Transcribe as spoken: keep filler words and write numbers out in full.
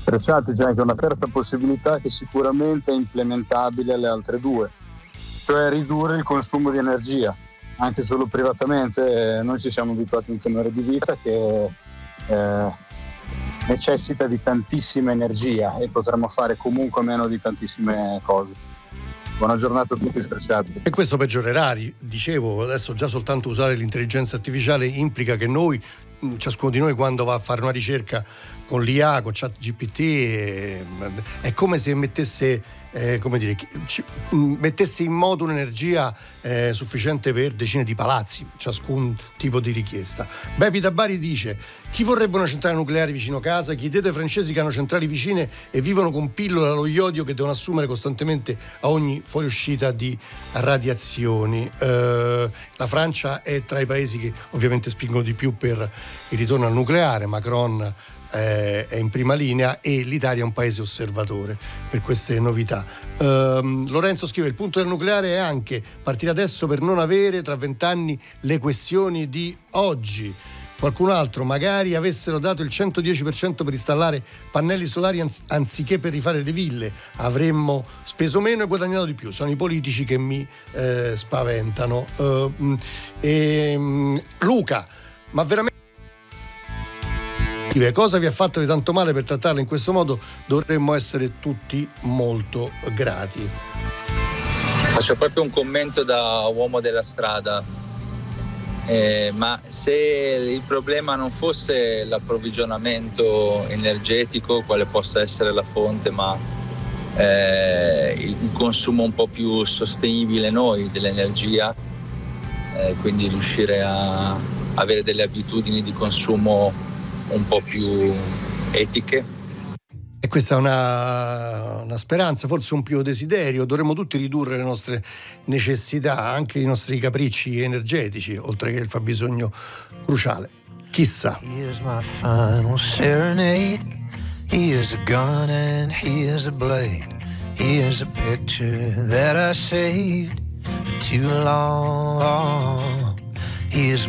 Perciò c'è anche una terza possibilità che sicuramente è implementabile alle altre due, cioè ridurre il consumo di energia, anche solo privatamente. Noi ci siamo abituati a un tenore di vita che eh, necessita di tantissima energia e potremmo fare comunque meno di tantissime cose. Buona giornata a tutti, Spreziati. E questo peggiorerà, dicevo, adesso già soltanto usare l'intelligenza artificiale implica che noi, ciascuno di noi, quando va a fare una ricerca con l'I A, con ChatGPT, è, è come se mettesse, eh, come dire, ci, mettesse in moto un'energia eh, sufficiente per decine di palazzi, ciascun tipo di richiesta. Bepi da Bari dice: chi vorrebbe una centrale nucleare vicino casa? Chiedete ai francesi che hanno centrali vicine e vivono con pillole allo iodio che devono assumere costantemente a ogni fuoriuscita di radiazioni. Eh, la Francia è tra i paesi che ovviamente spingono di più per il ritorno al nucleare. Macron eh, è in prima linea e l'Italia è un paese osservatore per queste novità. Eh, Lorenzo scrive: il punto del nucleare è anche partire adesso per non avere tra vent'anni le questioni di oggi. Qualcun altro: magari avessero dato il centodieci per cento per installare pannelli solari anz- anziché per rifare le ville, avremmo speso meno e guadagnato di più. Sono i politici che mi eh, spaventano. Uh, e, um, Luca, ma veramente cosa vi ha fatto di tanto male per trattarla in questo modo? Dovremmo essere tutti molto grati. Faccio proprio un commento da uomo della strada. Eh, ma se il problema non fosse l'approvvigionamento energetico, quale possa essere la fonte, ma eh, il consumo un po' più sostenibile noi dell'energia, eh, quindi riuscire a avere delle abitudini di consumo un po' più etiche. E questa è una, una speranza, forse un più desiderio. Dovremmo tutti ridurre le nostre necessità, anche i nostri capricci energetici, oltre che il fabbisogno cruciale. Chissà. Here's my final serenade. Here's a gun and here's a blade. Here's a picture that I saved for too long. Here's